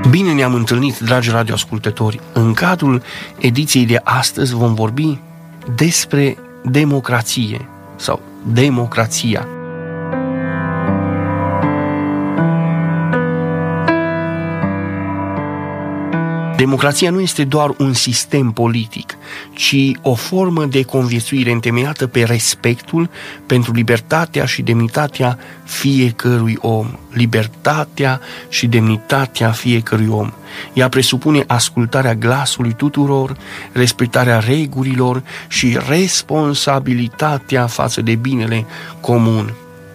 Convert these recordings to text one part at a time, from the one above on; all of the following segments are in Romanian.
Bine ne-am întâlnit, dragi radioascultători! În cadrul ediției de astăzi vom vorbi despre democrație sau democrația. Democrația nu este doar un sistem politic, ci o formă de conviețuire întemeiată pe respectul pentru libertatea și demnitatea fiecărui om. Libertatea și demnitatea fiecărui om. Ea presupune ascultarea glasului tuturor, respectarea regulilor și responsabilitatea față de binele comun.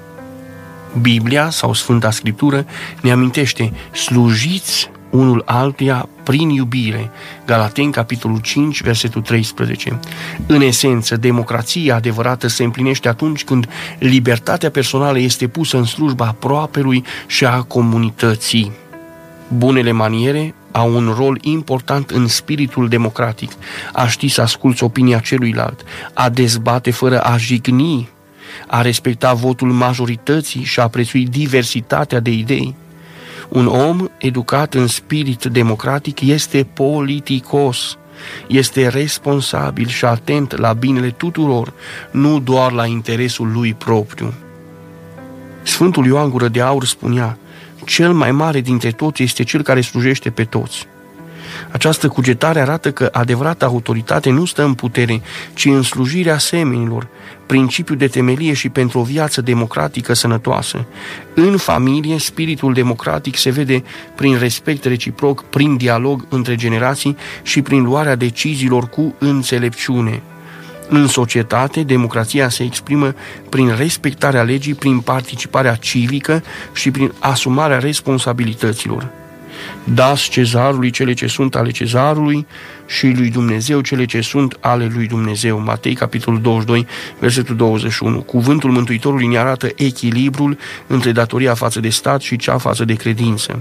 Biblia sau Sfânta Scriptură ne amintește: slujiți unul altuia prin iubire. Galateni, capitolul 5, versetul 13. În esență, democrația adevărată se împlinește atunci când libertatea personală este pusă în slujba aproapelui și a comunității. Bunele maniere au un rol important în spiritul democratic. A ști să asculți opinia celuilalt, a dezbate fără a jigni, a respecta votul majorității și a prețui diversitatea de idei. Un om educat în spirit democratic este politicos, este responsabil și atent la binele tuturor, nu doar la interesul lui propriu. Sfântul Ioan Gură de Aur spunea: cel mai mare dintre toți este cel care slujește pe toți. Această cugetare arată că adevărata autoritate nu stă în putere, ci în slujirea semenilor, principiul de temelie și pentru o viață democratică sănătoasă. În familie, spiritul democratic se vede prin respect reciproc, prin dialog între generații și prin luarea deciziilor cu înțelepciune. În societate, democrația se exprimă prin respectarea legii, prin participarea civică și prin asumarea responsabilităților. Dați cezarului cele ce sunt ale cezarului și lui Dumnezeu cele ce sunt ale lui Dumnezeu. Matei, capitolul 22, versetul 21. Cuvântul Mântuitorului ne arată echilibrul între datoria față de stat și cea față de credință.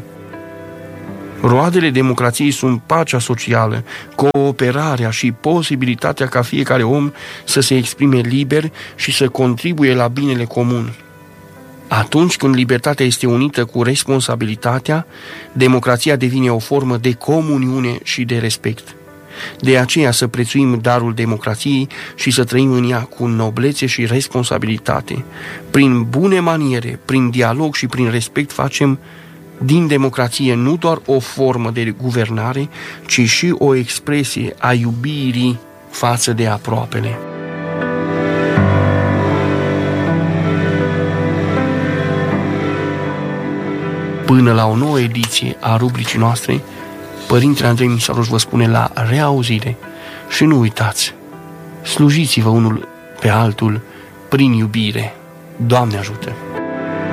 Roadele democrației sunt pacea socială, cooperarea și posibilitatea ca fiecare om să se exprime liber și să contribuie la binele comun. Atunci când libertatea este unită cu responsabilitatea, democrația devine o formă de comuniune și de respect. De aceea să prețuim darul democrației și să trăim în ea cu noblețe și responsabilitate. Prin bune maniere, prin dialog și prin respect facem din democrație nu doar o formă de guvernare, ci și o expresie a iubirii față de aproapele. Până la o nouă ediție a rubricii noastre, Părintele Andrei Misaroș vă spune la reauzire și nu uitați, slujiți-vă unul pe altul prin iubire. Doamne ajută!